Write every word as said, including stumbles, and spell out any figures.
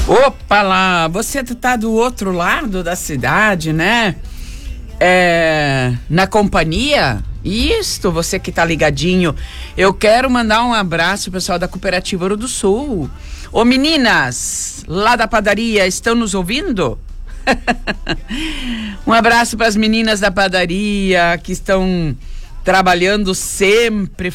Opa lá, você tá do outro lado da cidade, né? É, na companhia? Isto, você que tá ligadinho. Eu quero mandar um abraço pro pessoal da Cooperativa Ouro do Sul. Ô meninas, lá da padaria, estão nos ouvindo? Um abraço para as meninas da padaria que estão trabalhando sempre,